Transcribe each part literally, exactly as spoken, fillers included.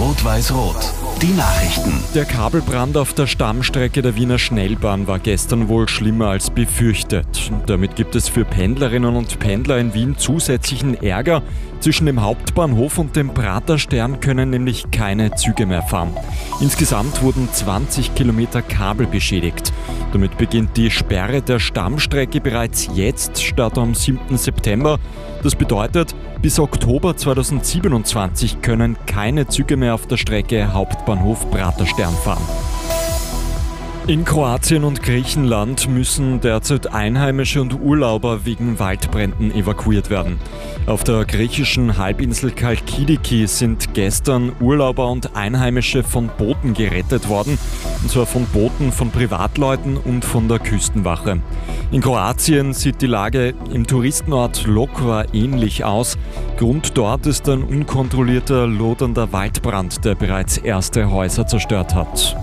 Rot-Weiß-Rot. Die Nachrichten. Der Kabelbrand auf der Stammstrecke der Wiener Schnellbahn war gestern wohl schlimmer als befürchtet. Damit gibt es für Pendlerinnen und Pendler in Wien zusätzlichen Ärger. Zwischen dem Hauptbahnhof und dem Praterstern können nämlich keine Züge mehr fahren. Insgesamt wurden zwanzig Kilometer Kabel beschädigt. Damit beginnt die Sperre der Stammstrecke bereits jetzt statt am siebten September. Das bedeutet, bis Oktober zweitausendsiebenundzwanzig können keine Züge mehr auf der Strecke Hauptbahnhof Praterstern fahren. In Kroatien und Griechenland müssen derzeit Einheimische und Urlauber wegen Waldbränden evakuiert werden. Auf der griechischen Halbinsel Chalkidiki sind gestern Urlauber und Einheimische von Booten gerettet worden, und zwar von Booten von Privatleuten und von der Küstenwache. In Kroatien sieht die Lage im Touristenort Lokva ähnlich aus. Grund dort ist ein unkontrollierter, lodernder Waldbrand, der bereits erste Häuser zerstört hat.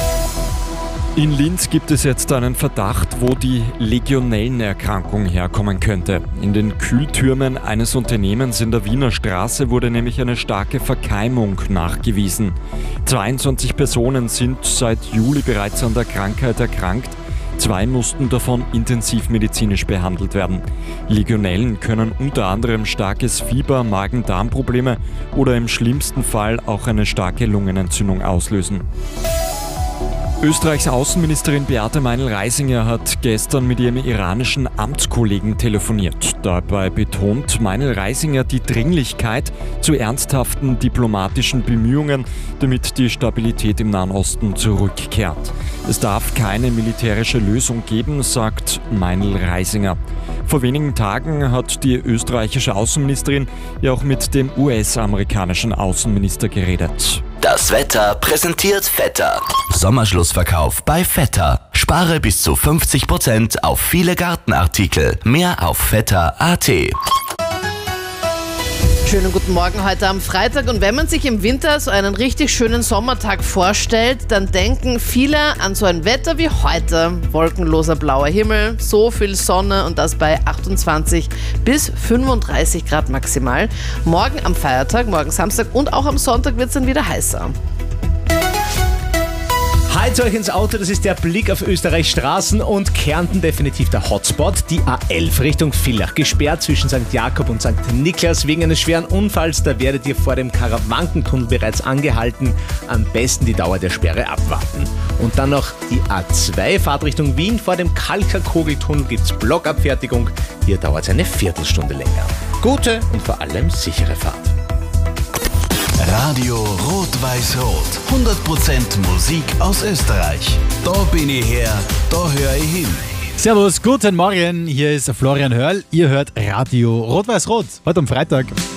In Linz gibt es jetzt einen Verdacht, wo die Legionellenerkrankung herkommen könnte. In den Kühltürmen eines Unternehmens in der Wiener Straße wurde nämlich eine starke Verkeimung nachgewiesen. zweiundzwanzig Personen sind seit Juli bereits an der Krankheit erkrankt. Zwei mussten davon intensivmedizinisch behandelt werden. Legionellen können unter anderem starkes Fieber, Magen-Darm-Probleme oder im schlimmsten Fall auch eine starke Lungenentzündung auslösen. Österreichs Außenministerin Beate Meinl-Reisinger hat gestern mit ihrem iranischen Amtskollegen telefoniert. Dabei betont Meinl-Reisinger die Dringlichkeit zu ernsthaften diplomatischen Bemühungen, damit die Stabilität im Nahen Osten zurückkehrt. Es darf keine militärische Lösung geben, sagt Meinl-Reisinger. Vor wenigen Tagen hat die österreichische Außenministerin ja auch mit dem U S-amerikanischen Außenminister geredet. Das Wetter präsentiert Vetter. Sommerschlussverkauf bei Vetter. Spare bis zu fünfzig Prozent auf viele Gartenartikel. Mehr auf vetter punkt a t. Schönen guten Morgen heute am Freitag, und wenn man sich im Winter so einen richtig schönen Sommertag vorstellt, dann denken viele an so ein Wetter wie heute. Wolkenloser blauer Himmel, so viel Sonne und das bei achtundzwanzig bis fünfunddreißig Grad maximal. Morgen am Feiertag, morgen Samstag und auch am Sonntag wird es dann wieder heißer. Heizt euch ins Auto, das ist der Blick auf Österreichs Straßen und Kärnten definitiv der Hotspot. Die A elf Richtung Villach gesperrt zwischen Sankt Jakob und Sankt Niklas wegen eines schweren Unfalls. Da werdet ihr vor dem Karawankentunnel bereits angehalten. Am besten die Dauer der Sperre abwarten. Und dann noch die A zwei Fahrt Richtung Wien. Vor dem Kalkerkogeltunnel gibt's Blockabfertigung. Hier dauert es eine Viertelstunde länger. Gute und vor allem sichere Fahrt. Radio Rot-Weiß-Rot. hundert Prozent Musik aus Österreich. Da bin ich her, da höre ich hin. Servus, guten Morgen. Hier ist Florian Hörl. Ihr hört Radio Rot-Weiß-Rot. Heute am Freitag.